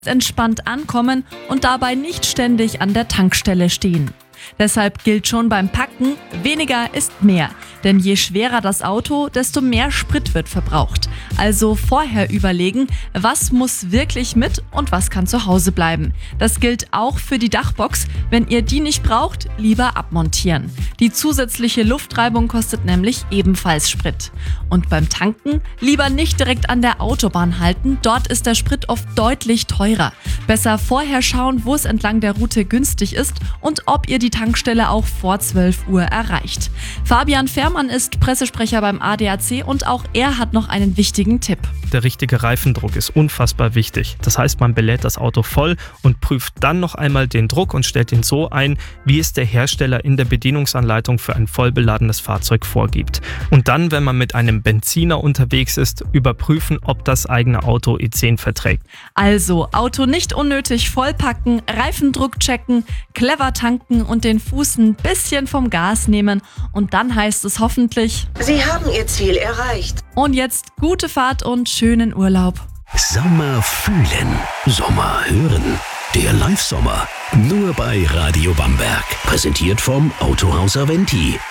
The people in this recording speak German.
entspannt ankommen und dabei nicht ständig an der Tankstelle stehen. Deshalb gilt schon beim Packen, weniger ist mehr. Denn je schwerer das Auto, desto mehr Sprit wird verbraucht. Also vorher überlegen, was muss wirklich mit und was kann zu Hause bleiben. Das gilt auch für die Dachbox. Wenn ihr die nicht braucht, lieber abmontieren. Die zusätzliche Luftreibung kostet nämlich ebenfalls Sprit. Und beim Tanken lieber nicht direkt an der Autobahn halten. Dort ist der Sprit oft deutlich teurer. Besser vorher schauen, wo es entlang der Route günstig ist und ob ihr die Tankstelle auch vor 12 Uhr erreicht. Fabian Fährmann ist Pressesprecher beim ADAC und auch er hat noch einen wichtigen Tipp. Der richtige Reifendruck ist unfassbar wichtig. Das heißt, man belädt das Auto voll und prüft dann noch einmal den Druck und stellt ihn so ein, wie es der Hersteller in der Bedienungsanleitung für ein vollbeladenes Fahrzeug vorgibt. Und dann, wenn man mit einem Benziner unterwegs ist, überprüfen, ob das eigene Auto E10 verträgt. Also, Auto nicht unnötig vollpacken, Reifendruck checken, clever tanken und den Fuß ein bisschen vom Gas nehmen. Und dann heißt es hoffentlich: Sie haben Ihr Ziel erreicht. Und jetzt gute Fahrt und schönen Urlaub. Sommer fühlen, Sommer hören. Der Live-Sommer nur bei Radio Bamberg. Präsentiert vom Autohaus Aventi.